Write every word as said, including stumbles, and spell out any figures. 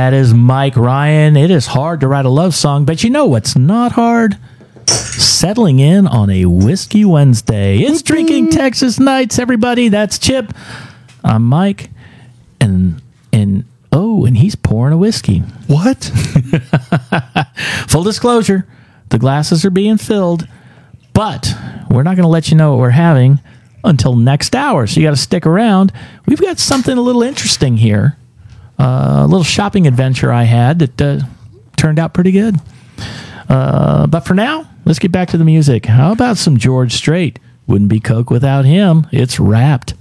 That is Mike Ryan. It is hard to write a love song, but you know what's not hard? Settling in on a Whiskey Wednesday. It's Drinking Texas Nights, everybody. That's Chip. I'm Mike. And, and oh, and he's pouring a whiskey. What? Full disclosure, the glasses are being filled, but we're not going to let you know what we're having until next hour, so you got to stick around. We've got something a little interesting here. Uh, a little shopping adventure I had that uh, turned out pretty good. Uh, but for now, let's get back to the music. How about some George Strait? Wouldn't be Coke without him. It's Wrapped.